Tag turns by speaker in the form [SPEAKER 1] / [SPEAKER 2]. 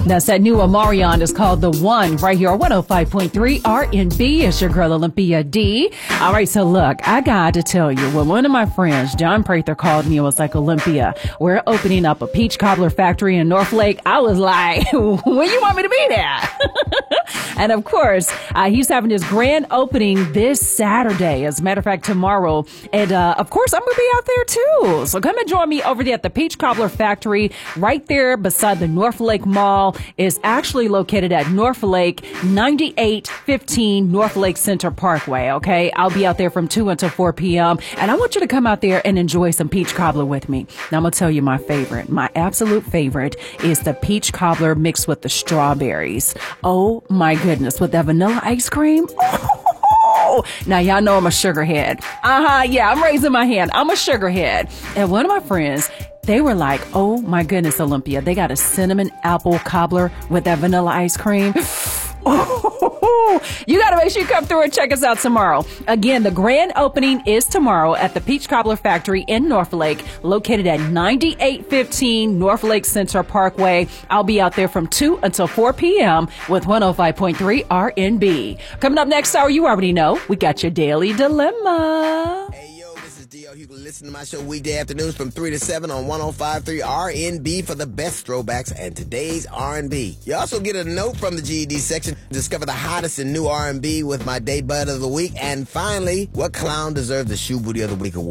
[SPEAKER 1] That's that new Omarion is called The One right here on 105.3 RNB. It's your girl Olympia D. All right, so look, I got to tell you, when one of my friends, John Prather, called me and was like, Olympia, we're opening up a peach cobbler factory in North Lake. I was like, when you want me to be there? And of course, he's having his grand opening this Saturday. As a matter of fact, tomorrow. And of course, I'm going to be out there too. So come and join me over there at the Peach Cobbler Factory right there beside the North Lake Mall. Is actually located at North Lake, 9815 North Lake Center Parkway. Okay, I'll be out there from 2 until 4 p.m. And I want you to come out there and enjoy some peach cobbler with me. Now I'm gonna tell you my favorite. My absolute favorite is the peach cobbler mixed with the strawberries. Oh my goodness, with that vanilla ice cream. Now, y'all know I'm a sugar head. Yeah, I'm raising my hand. I'm a sugar head. And one of my friends, they were like, oh my goodness, Olympia, they got a cinnamon apple cobbler with that vanilla ice cream. You got to make sure you come through and check us out tomorrow. Again, the grand opening is tomorrow at the Peach Cobbler Factory in North Lake, located at 9815 North Lake Center Parkway. I'll be out there from 2 until 4 p.m. with 105.3 RNB. Coming up next hour, you already know, we got your Daily Dilemma.
[SPEAKER 2] You can listen to my show weekday afternoons from 3 to 7 on 105.3 RNB for the best throwbacks and today's R&B. You also get a note from the GED section. Discover the hottest in new R&B with my Day Bud of the Week. And finally, what clown deserves the Shoe Booty of the Week award?